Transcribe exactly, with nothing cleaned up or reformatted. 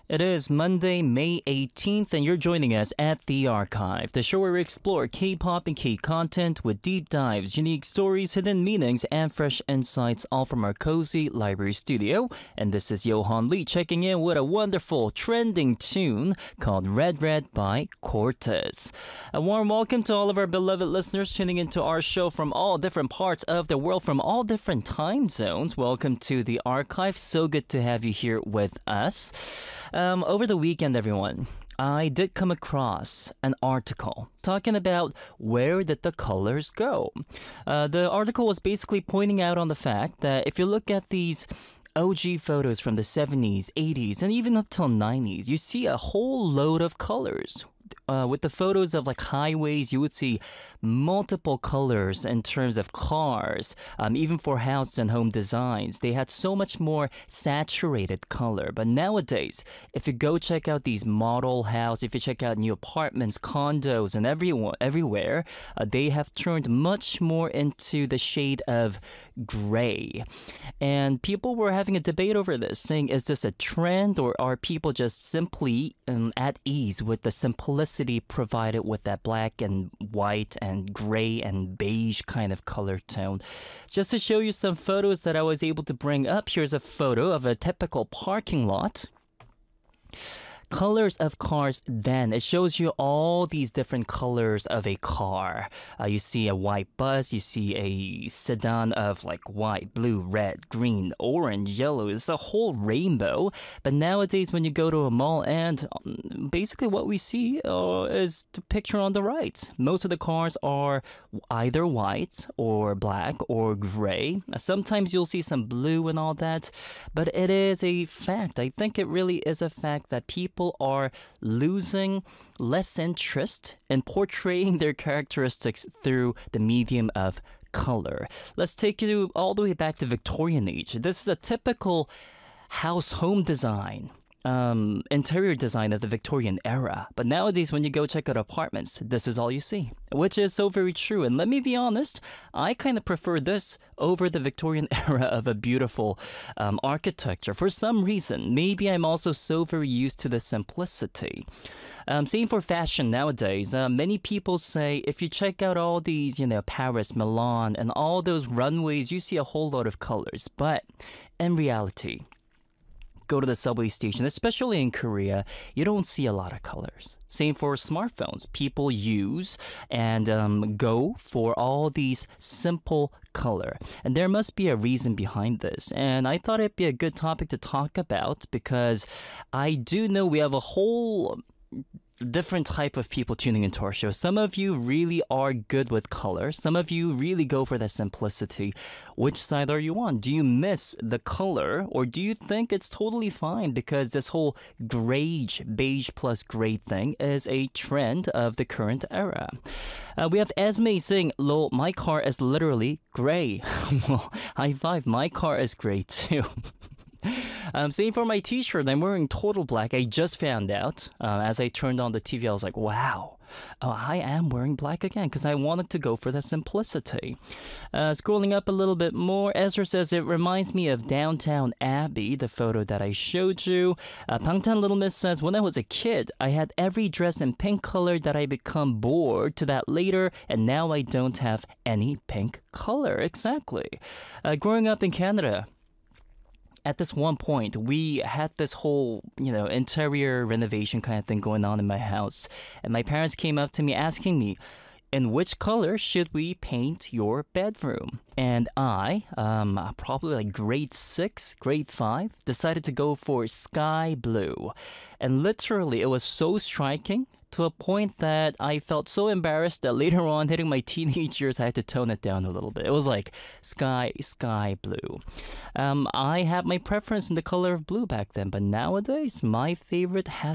It is Monday, May eighteenth, and you're joining us at The Archive, the show where we explore K-pop and K-content with deep dives, unique stories, hidden meanings, and fresh insights, all from our cozy library studio. And this is Johan Lee checking in with a wonderful, trending tune called Red Red by Cortez. A warm welcome to all of our beloved listeners tuning into our show from all different parts of the world, from all different time zones. Welcome to The Archive. So good to have you here with us. Um, over the weekend, everyone, I did come across an article talking about where did the colors go. Uh, the article was basically pointing out on the fact that if you look at these O G photos from the seventies, eighties, and even up till nineties, you see a whole load of colors. Uh, with the photos of like highways, you would see multiple colors in terms of cars, um, even for house and home designs. They had so much more saturated color. But nowadays, if you go check out these model houses, if you check out new apartments, condos, and everyone, everywhere, uh, they have turned much more into the shade of gray. And people were having a debate over this, saying, is this a trend, or are people just simply um, at ease with the simplicity provided with that black and white and gray and beige kind of color tone? Just to show you some photos that I was able to bring up, here's a photo of a typical parking lot. Colors of cars then. It shows you all these different colors of a car. Uh, you see a white bus, you see a sedan of like white, blue, red, green, orange, yellow. It's a whole rainbow. But nowadays when you go to a mall, and um, basically what we see uh, is the picture on the right. Most of the cars are either white or black or gray. Sometimes you'll see some blue and all that. But it is a fact. I think it really is a fact that people People are losing less interest in portraying their characteristics through the medium of color. Let's take you all the way back to Victorian age. This is a typical house home design. Um, interior design of the Victorian era. But nowadays, when you go check out apartments, this is all you see, which is so very true. And let me be honest, I kind of prefer this over the Victorian era of a beautiful um, architecture. For some reason, maybe I'm also so very used to the simplicity. Um, same for fashion nowadays. Uh, many people say if you check out all these, you know, Paris, Milan, and all those runways, you see a whole lot of colors. But in reality, go to the subway station, especially in Korea, you don't see a lot of colors. Same for smartphones. People use and um, go for all these simple color. And there must be a reason behind this. And I thought it'd be a good topic to talk about because I do know we have a whole different type of people tuning into our show. Some of you really are good with color. Some of you really go for that simplicity. Which side are you on? Do you miss the color, or do you think it's totally fine because this whole grayish, beige plus gray thing is a trend of the current era? Uh, we have Esme saying, lol, my car is literally gray. Well, high five, my car is gray too. Um, same for my t-shirt. I'm wearing total black. I just found out uh, as I turned on the T V. I was like, wow, oh, I am wearing black again because I wanted to go for the simplicity. Uh, scrolling up a little bit more, Ezra says it reminds me of Downtown Abbey, the photo that I showed you. Uh, Pangtan Little Miss says, when I was a kid, I had every dress in pink color that I become bored to that later, and now I don't have any pink color. Exactly. Uh, growing up in Canada, at this one point, we had this whole, you know, interior renovation kind of thing going on in my house. And my parents came up to me asking me, in which color should we paint your bedroom? And I, um, probably like grade six, grade five, decided to go for sky blue. And literally, it was so striking to a point that I felt so embarrassed that later on, hitting my teenage years, I had to tone it down a little bit. It was like sky, sky blue. Um, I had my preference in the color of blue back then, but nowadays, my favorite has